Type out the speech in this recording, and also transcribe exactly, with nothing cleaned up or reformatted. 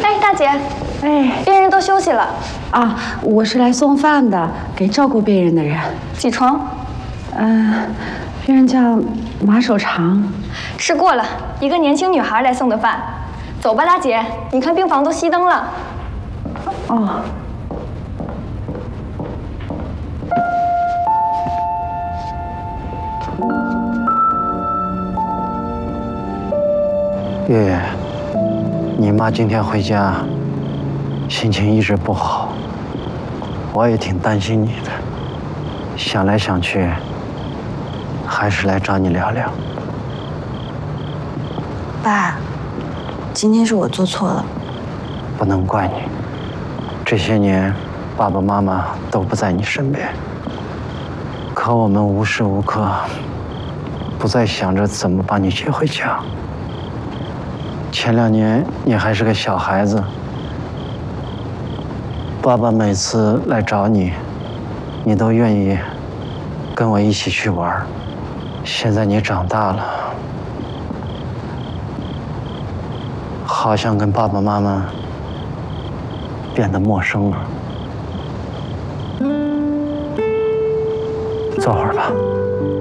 哎，大姐， 哎， 病人都休息了啊，我是来送饭的，给照顾病人的人。 几床？ 嗯、呃，病人叫马守长。 是过了，一个年轻女孩来送的饭。走吧，大姐，你看病房都熄灯了。 哦。 月月，你妈今天回家，心情一直不好，我也挺担心你的。想来想去，还是来找你聊聊。 爸，今天是我做错了， 不能怪你。这些年，爸爸妈妈都不在你身边，可我们无时无刻不在想着怎么把你接回家。前两年你还是个小孩子，爸爸每次来找你，你都愿意跟我一起去玩。现在你长大了，好像跟爸爸妈妈变得陌生了。坐会儿吧。